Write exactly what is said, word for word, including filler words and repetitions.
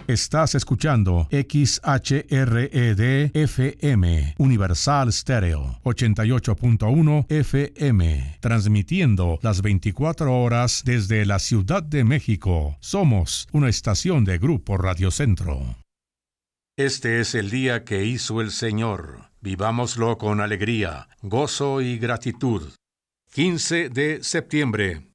Estás escuchando X H R E D F M, Universal Stereo, ochenta y ocho punto uno F M, transmitiendo las veinticuatro horas desde la Ciudad de México. Somos una estación de Grupo Radio Centro. Este es el día que hizo el Señor. Vivámoslo con alegría, gozo y gratitud. quince de septiembre.